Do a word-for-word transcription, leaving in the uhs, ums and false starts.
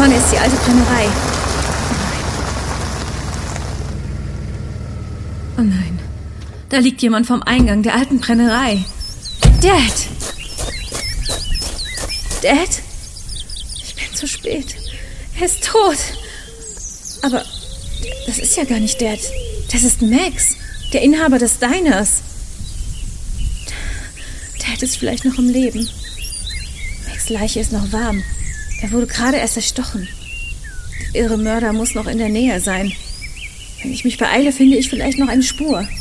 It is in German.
vorne ist die alte Brennerei. Oh nein. Da liegt jemand vom Eingang der alten Brennerei. Dad! Dad? Ich bin zu spät. Er ist tot. Aber das ist ja gar nicht Dad. Das ist Max, der Inhaber des Diners. Dad ist vielleicht noch im Leben. Max' Leiche ist noch warm. Er wurde gerade erst erstochen. Der irre Mörder muss noch in der Nähe sein. Wenn ich mich beeile, finde ich vielleicht noch eine Spur.